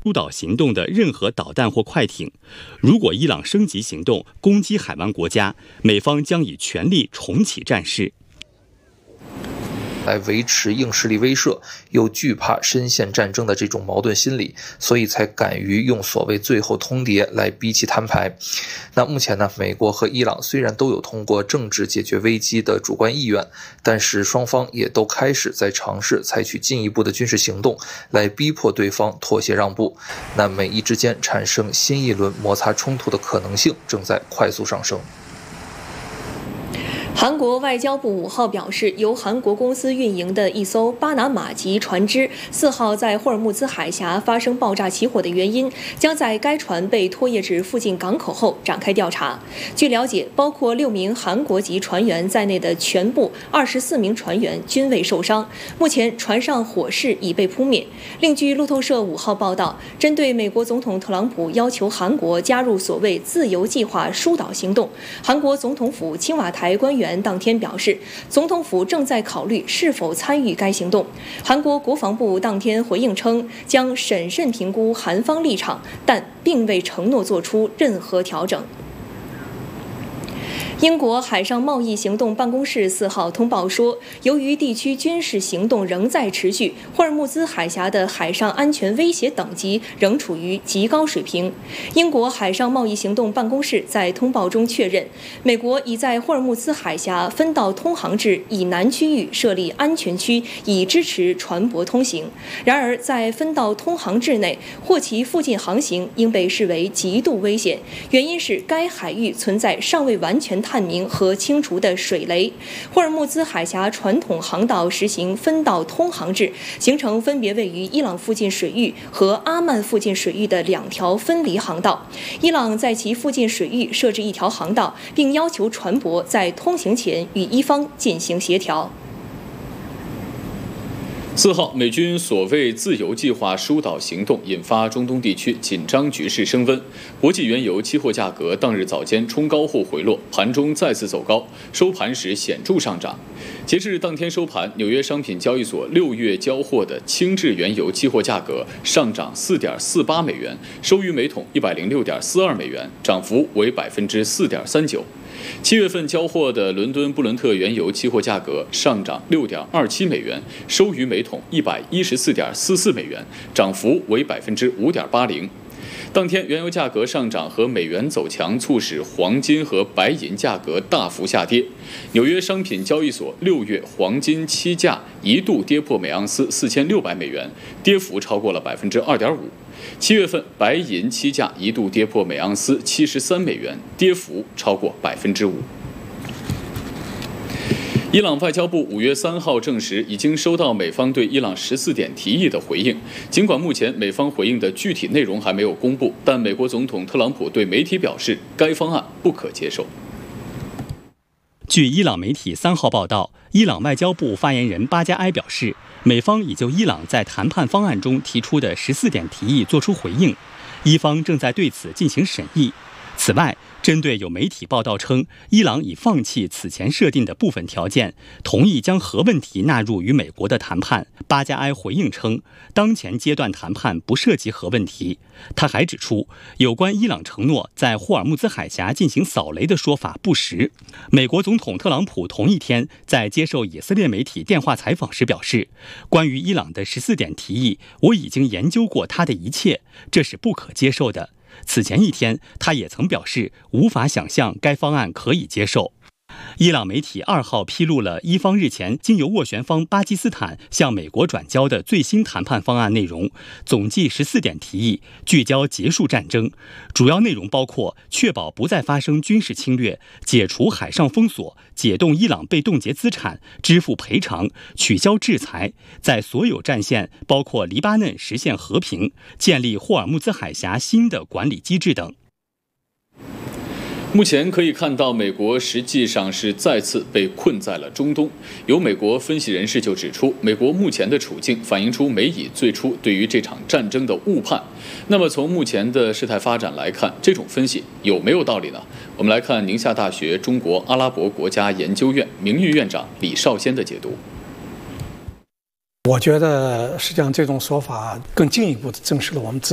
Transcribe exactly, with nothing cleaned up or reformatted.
疏导行动的任何导弹或快艇。如果伊朗升级行动攻击海湾国家，美方将以全力重启战事。 来维持硬实力威慑，又惧怕深陷战争的这种矛盾心理，所以才敢于用所谓最后通牒来逼其摊牌。那目前呢，美国和伊朗虽然都有通过政治解决危机的主观意愿，但是双方也都开始在尝试采取进一步的军事行动来逼迫对方妥协让步。那美伊之间产生新一轮摩擦冲突的可能性正在快速上升。 韩国外交部五号表示，由韩国公司运营的一艘巴拿马籍船只四号在霍尔木兹海峡发生爆炸起火的原因，将在该船被拖曳至附近港口后展开调查。据了解，包括六名韩国籍船员在内的全部二十四名船员均未受伤，目前船上火势已被扑灭。另据路透社五号报道，针对美国总统特朗普要求韩国加入所谓自由计划疏导行动，韩国总统府青瓦台官员当天表示，总统府正在考虑是否参与该行动。韩国国防部当天回应称，将审慎评估韩方立场，但并未承诺做出任何调整。英国海上贸易行动办公室四号通报说，由于地区军事行动仍在持续，霍尔木兹海峡的海上安全威胁等级仍处于极高水平。英国海上贸易行动办公室在通报中确认，美国已在霍尔木兹海峡分道通航至以南区域设立安全区，以支持船舶通行。然而，在分道通航至内或其附近航行应被视为极度危险，原因是该海域存在尚未完全探明和清除的水雷。霍尔木兹海峡传统航道实行分道通航制，形成分别位于伊朗附近水域和阿曼附近水域的两条分离航道。伊朗在其附近水域设置一条航道，并要求船舶在通行前与伊方进行协调。 四号，美军所谓自由计划疏导行动引发中东地区紧张局势升温，国际原油期货价格当日早间冲高后回落，盘中再次走高，收盘时显著上涨。截至当天收盘，纽约商品交易所六月交货的轻质原油期货价格上涨 四点四八美元，收于每桶 一百零六点四二美元，涨幅为 百分之四点三九。七月份交货的伦敦布伦特原油期货价格上涨 六点二七美元，收于每桶 一百一十四点四四美元，涨幅为 百分之五点八零。当天原油价格上涨和美元走强促使黄金和白银价格大幅下跌。纽约商品交易所六月黄金期价一度跌破每盎司四千六百美元，跌幅超过了 百分之二点五。七月份白银期价一度跌破每盎司七十三美元，跌幅超过 百分之五。伊朗外交部五月三号证实，已经收到美方对伊朗十四点提议的回应。尽管目前美方回应的具体内容还没有公布，但美国总统特朗普对媒体表示，该方案不可接受。 据伊朗媒体三号报道，伊朗外交部发言人巴加埃表示，美方已就伊朗在谈判方案中提出的十四点提议作出回应，伊方正在对此进行审议。此外，针对有媒体报道称伊朗已放弃此前设定的部分条件，同意将核问题纳入与美国的谈判，巴加埃回应称，当前阶段谈判不涉及核问题。他还指出，有关伊朗承诺在霍尔木兹海峡进行扫雷的说法不实。美国总统特朗普同一天在接受以色列媒体电话采访时表示，关于伊朗的十四点提议，我已经研究过他的一切，这是不可接受的。此前一天，他也曾表示无法想象该方案可以接受。伊朗媒体二号披露了伊方日前经由斡旋方巴基斯坦向美国转交的最新谈判方案内容，总计十四点提议，聚焦结束战争。主要内容包括确保不再发生军事侵略、解除海上封锁、解冻伊朗被冻结资产、支付赔偿、取消制裁，在所有战线，包括黎巴嫩实现和平、建立霍尔木兹海峡新的管理机制等。 目前可以看到，美国实际上是再次被困在了中东。有美国分析人士就指出，美国目前的处境反映出美以最初对于这场战争的误判。那么从目前的事态发展来看，这种分析有没有道理呢？我们来看宁夏大学中国阿拉伯国家研究院名誉院长李少先的解读。 我觉得实际上这种说法更进一步的证实了我们自